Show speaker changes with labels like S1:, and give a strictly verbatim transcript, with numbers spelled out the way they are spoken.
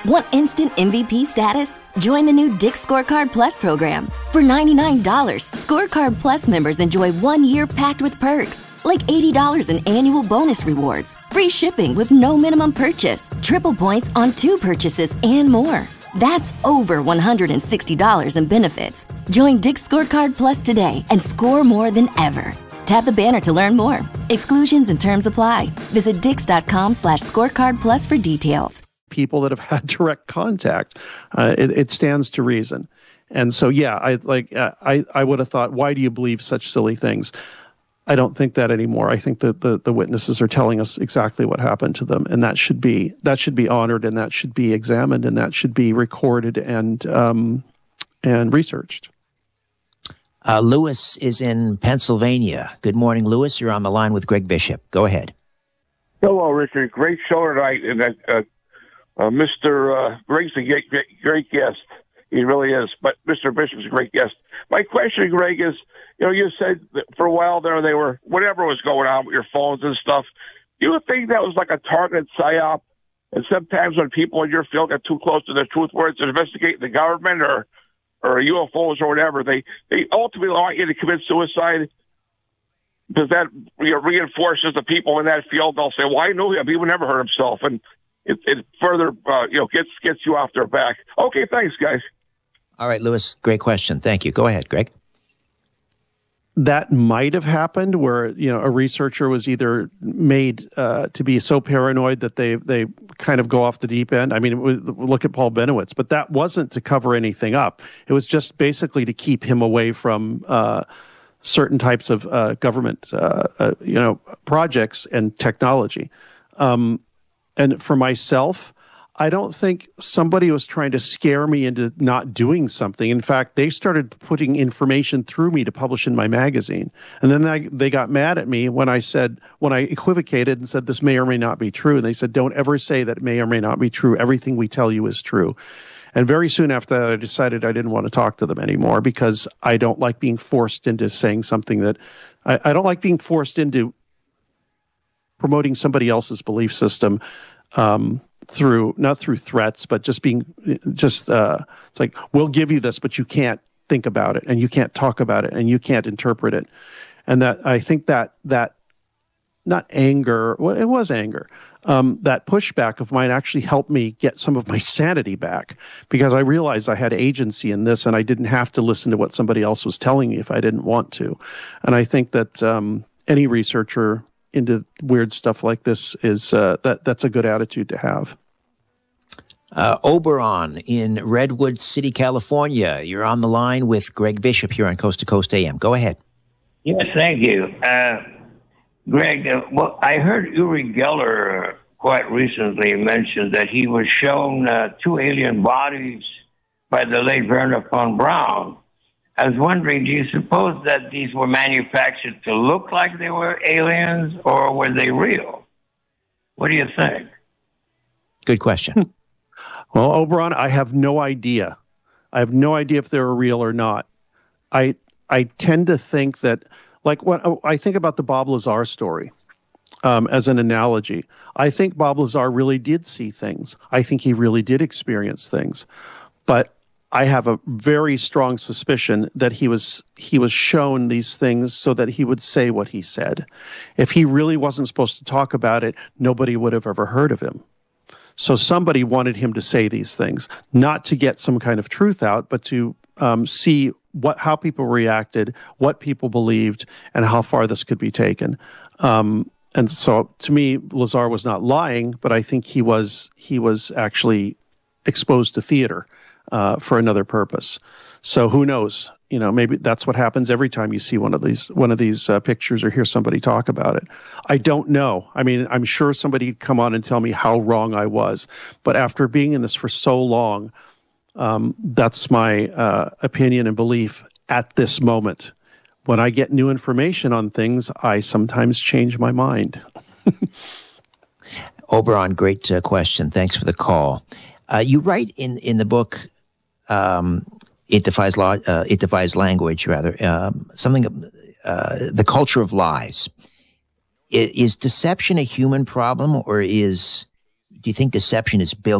S1: Want instant M V P status? Join the new Dick's Scorecard Plus program. For ninety-nine dollars, Scorecard Plus members enjoy one year packed with perks, like eighty dollars in annual bonus rewards, free shipping with no minimum purchase, triple points on two purchases, and more. That's over one hundred sixty dollars in benefits. Join Dick's Scorecard Plus today and score more than ever. Tap the banner to learn more. Exclusions and terms apply. Visit dix.com slash scorecard plus for details.
S2: People that have had direct contact, uh, it, it stands to reason. And so, yeah, I like uh, I, I would have thought, why do you believe such silly things? I don't think that anymore. I think that the, the witnesses are telling us exactly what happened to them, and that should be that should be honored, and that should be examined, and that should be recorded and um, and researched.
S3: Uh, Lewis is in Pennsylvania. Good morning, Lewis. You're on the line with Greg Bishop. Go ahead.
S4: Hello, Richard. Great show tonight, and uh, uh, Mister Uh, Greg's a great, great, great guest. He really is. But Mister Bishop's a great guest. My question, Greg, is, you know, you said that for a while there they were, whatever was going on with your phones and stuff. Do you think that was like a targeted psyop? And sometimes when people in your field get too close to the truth, where it's investigating the government or or U F Os or whatever, they, they ultimately want you to commit suicide. Does that, you know, reinforces the people in that field? They'll say, well, I knew him. He would never hurt himself. And it, it further, uh, you know, gets gets you off their back. Okay, thanks, guys.
S3: All right, Lewis, great question. Thank you. Go ahead, Greg.
S2: That might have happened where, you know, a researcher was either made uh, to be so paranoid that they they kind of go off the deep end. I mean, look at Paul Benowitz, but that wasn't to cover anything up. It was just basically to keep him away from uh, certain types of uh, government, uh, uh, you know, projects and technology. Um, and for myself, I don't think somebody was trying to scare me into not doing something. In fact, they started putting information through me to publish in my magazine. And then I, they got mad at me when I said, when I equivocated and said, this may or may not be true. And they said, don't ever say that it may or may not be true. Everything we tell you is true. And very soon after that, I decided I didn't want to talk to them anymore because I don't like being forced into saying something that, I, I don't like being forced into promoting somebody else's belief system, um, through, not through threats, but just being, just, uh, it's like, we'll give you this, but you can't think about it and you can't talk about it and you can't interpret it. And that, I think that, that, not anger, well, it was anger, um, that pushback of mine actually helped me get some of my sanity back because I realized I had agency in this and I didn't have to listen to what somebody else was telling me if I didn't want to. And I think that, um, any researcher into weird stuff like this is, uh, that, that's a good attitude to have.
S3: Uh, Oberon in Redwood City, California. You're on the line with Greg Bishop here on Coast to Coast A M. Go ahead.
S5: Yes, thank you. Uh, Greg, uh, well, I heard Uri Geller uh, quite recently mention that he was shown uh, two alien bodies by the late Werner von Braun. I was wondering, do you suppose that these were manufactured to look like they were aliens, or were they real? What do you think?
S3: Good question.
S2: Well, Oberon, I have no idea. I have no idea if they're real or not. I I tend to think that, like, when I think about the Bob Lazar story um, as an analogy, I think Bob Lazar really did see things. I think he really did experience things. But I have a very strong suspicion that he was he was shown these things so that he would say what he said. If he really wasn't supposed to talk about it, nobody would have ever heard of him. So somebody wanted him to say these things, not to get some kind of truth out, but to um, see what how people reacted, what people believed, and how far this could be taken. Um, and so, to me, Lazar was not lying, but I think he was he was actually exposed to theater uh, for another purpose. So who knows? You know, maybe that's what happens every time you see one of these one of these uh, pictures or hear somebody talk about it. I don't know. I mean, I'm sure somebody would come on and tell me how wrong I was. But after being in this for so long, um, that's my uh, opinion and belief at this moment. When I get new information on things, I sometimes change my mind.
S3: Oberon, great uh, question. Thanks for the call. Uh, you write in, in the book, um, It Defies Law, uh, It Defies Language, rather, um, something, uh, the culture of lies. Is, is deception a human problem, or is, do you think deception is built